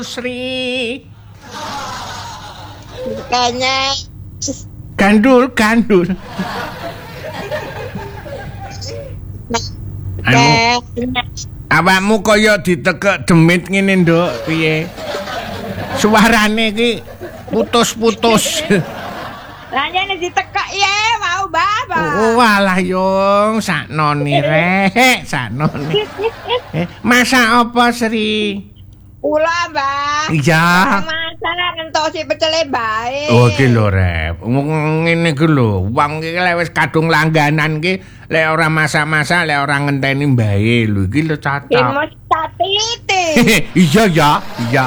Sri. Kayaknya Gandul. Anu, awakmu kaya ditekek demit ngene, Nduk. Piye? Suarane iki putus-putus. Lah nyene ditekek ya mau Mbah. Oh, walah Yung, saknoni rek, saknoni. Masak apa, Sri? Kula, Mbah. Iya. Masalah ngentosi pecele bae. Oh, iki lho, Rep. Ngene iki lho, wong iki lek wis kadung langganan iki lek ora masak-masak, lek ora ngenteni mbae lho, iki lho cocok. Imos tatiti. Iya.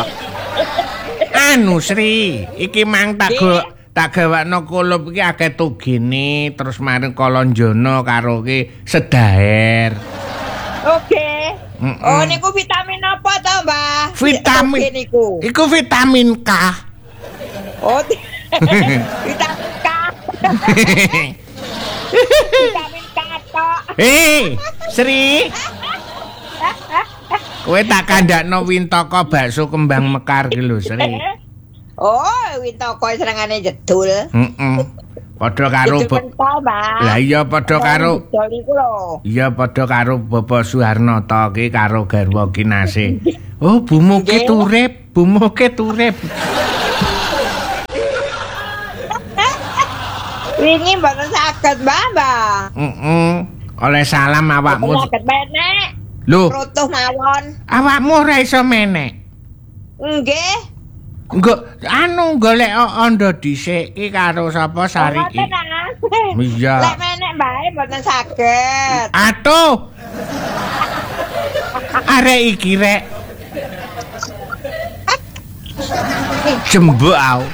Anu, Sri, iki mang tak gawakno kulup iki akeh tugine, terus maring kolonjono karo ki sedaher. Oke. Oh, niku vitamin apa to, Mbah? Vitamin niku. Iku vitamin K. Oh, vitamin K. Vitamin K tok. Sri. Kowe tak kandakno Wintaka bakso kembang mekar ki lho, Sri. Oh, Wintaka senengane jedul. Padha karo Lah iya padha karo iya padha karo Bapak Suharnata ki karo garwa Kinase. Oh, bumuke turip. Wingi mboten saged, Mbah. Oleh salam awakmu. Saged menek. Lho, Rutuh mawon. awakmu ora iso menek. Nggih. Golek ondo dhisik ki karo sapa Sariki. Iya. Lek menek bae mboten saged. Atuh. Arek iki rek. Jembek aku.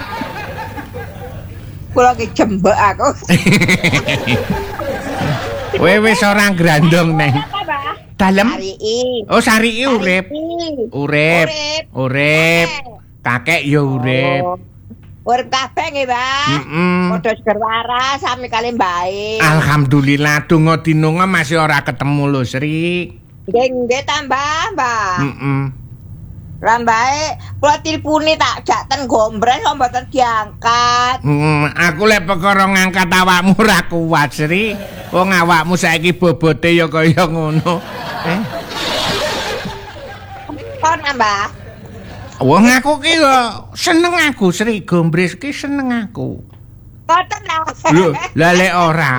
Kula ki jembek aku. Kowe wis ora grandong neng. Dalem. Oh, Sariki urip. Kakek ya urip. Urip kabeh nggih, Mbah. Padha seger waras sami kali mbae. Alhamdulillah donga dinunga masih ora ketemu lho, Sri. Nggih tambah, Mbah. Lah mbae kula tilpune tak jak ten gombres kok mboten diangkat. Aku lek perkara ngangkat awakmu ora kuat, Sri. Wong awakmu saiki bobote ya kaya ngono. Kon Mbah. Wong aku ki seneng aku, Sri. Gombres ki seneng aku. Ngoten lah. Lho, lah lek ora.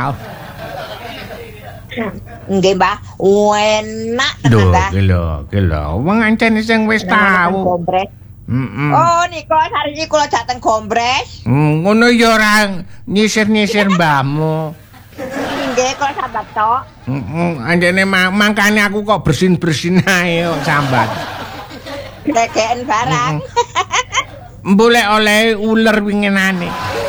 Nggih, Mbah. Enak tenan, Mbah. Ki lho. Wong ancen sing wis tau. Gombres. Oh, nika sariki kula jak teng gombres. Ngono ya ora nyisir-nyisir mbahmu. Nggih, kula sambat tok. Anjene mangkane aku kok bersin-bersin ae kok sambat. Legeken barang. Mbulek oleh uler winginane.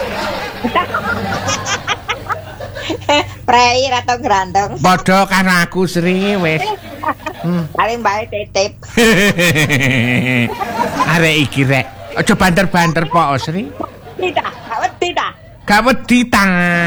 Prei atau grandong. Padha karo aku, Sri, wis. Paling bae titip. Arek iki rek, aja banter-banter po, Sri. Gak wedi ta.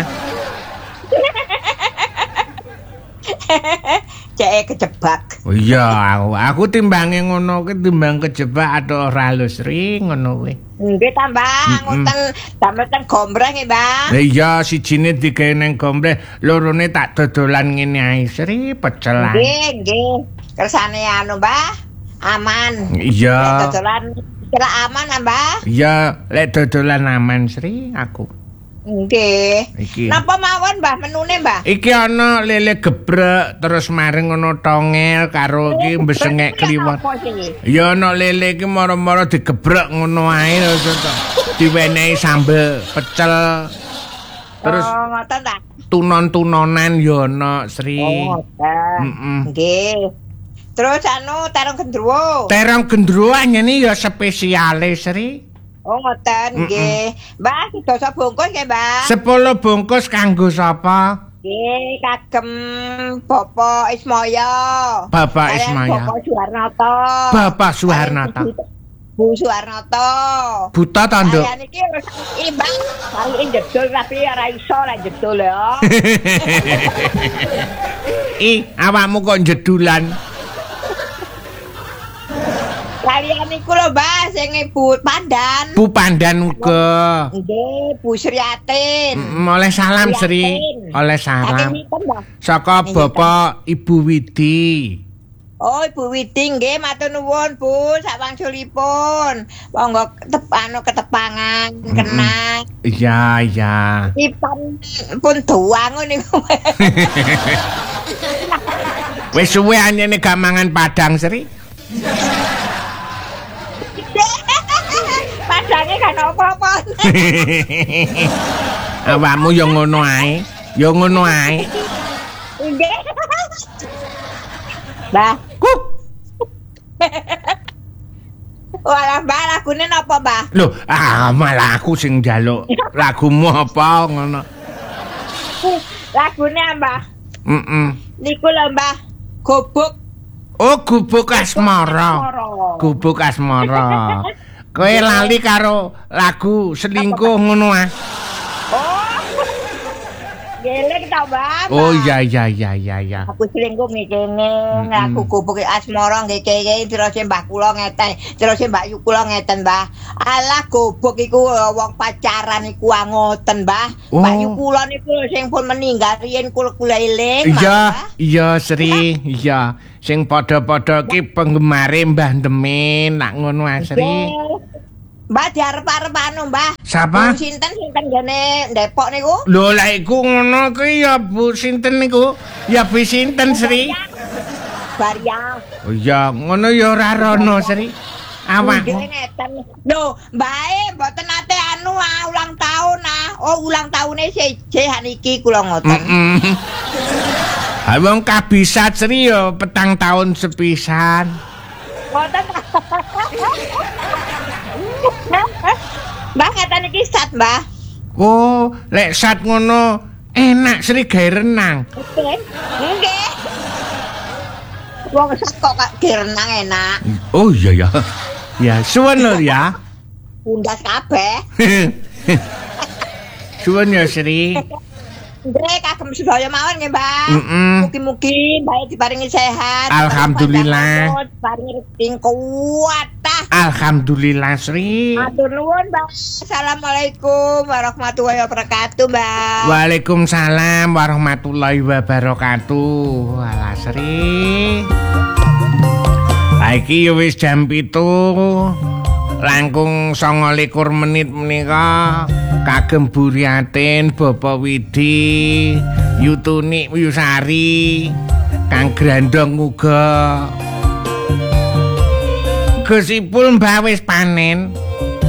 Cek kejebak. Oh iya, aku timbange ngono ki timbang kejebak atau ora lho, Sri, ngono kuwi. Nggih tambah ngoten dameten gombreh nggih, Bang. Lah iya, sijine digawe nang gombreh, lorone tak dodolan ngene ae, Sri, pecelan. Nggih. Kersane anu, Mbah. Aman. Iya. Dodolan kira aman, Mbah. Iya, lek dodolan aman, Sri, aku. Nggih. Iki. Napa mawon, Mbah, menune, Mbah? Iki ana lele gebrek terus maring ngono tongel karo iki mbesengek kliwon. Ya ana lele iki mara-mara digebrek ngono ae to. Diwenehi sambel pecel. Terus ngoten ta. Tunon-tunonan ya ana, Sri. Oh, nggih. Terus anu terong gendruwo. Terong gendruwo nyene ya spesiale, Sri. Oh ngoten nggih. Mbah, dosa bungkus nggih, Mbah. 10 bungkus kanggo sapa? Nggih, kagem Bapak Ismaya. Bapak Ismaya. Bapak Suharnata. Bapak Suharnata. Bu Suharnata. Buta ta, Nduk? Saya niki imbang, paling jedul tapi ora iso lah jedul ya. aw Awakmu kok jedulan? Kali kalian iku lho, Mbah, sing Ibu Pandan. Bu Pandan uga. Nggih, Bu Sriatin. Oleh salam Sri. Oleh salam. Saka Bapak Ibu Widi. Oh, Ibu Widi nggih, matur nuwun, Bu, sak wangsulipun. Monggo ketepangan kenang. Iya, iya. Ipan pun duang niku. Wis suwe anyene gak mangan padang, Sri. Padange kan apa-apa. Awakmu yo ngono ae. Yo ngono ae. Nggih. Mbah. Kuk. Walah, Mbah, lagune napa, Mbah? Loh, malah aku sing njaluk. Lagumu apa ngono? Lagune, Mbah. Niku lho, Mbah. Gubuk. Oh, Gubuk Asmara. Gubuk Asmara. Kowe lali karo lagu selingkuh ngono ah. Oh. Gelek ta, Mbah. Oh iya iya iya iya iya. Aku selingkuh ngene, aku Gubuk Asmara nggih kene terus Mbah kula ngeten, terus Mbak Yu kula ngeten, Mbah. Alah Gubuk iku wong pacaran iku ngoten, Mbah. Mbak Yu kula niku sing pun meninggal riyen kula eling. Iya, iya Sri, iya. Sing padha-padha ki penggemare Mbah Demin, nak ngono Sri. Mbah diarep-arep anu, Mbah. Sapa? Sinten gene Depok niku? Lho, lek iku ngono kuwi ya Bu sinten niku? Ya Bu sinten Sri? Baria. Oh iya, ngono ya ora rono Sri. Awak. Lho, Mbak mboten nate anu ulang tahun Oh, ulang tahune siji niki kula ngoten. Wong kabisat Sri ya petang tahun sepisan. Ngoten. Mbah ngeten iki sat, Mbah. Oh, lek sat ngono enak Sri gawe renang. Nggih. Wong sat kok gawe renang enak. Oh iya ya. Ya, suwun lho ya. Undas kabeh. Suwun ya Sri. Nggih, kagem sedaya mawon nggih, Mbah. Mugi-mugi Mbah diparingi sehat. Alhamdulillah. Diparingi rezeki kuat. Alhamdulillah Sri. Matur nuwun, Mbah. Assalamualaikum warahmatullahi wabarakatuh, Mbah. Waalaikumsalam warahmatullahi wabarakatuh. Walah Sri. Iki wis jam 7. Langkung 29 menit menika kagem Buriatin, Bapak Widi, Yutuni Yusari, Kang Grandong uga. Gusipul Mbah wis panen.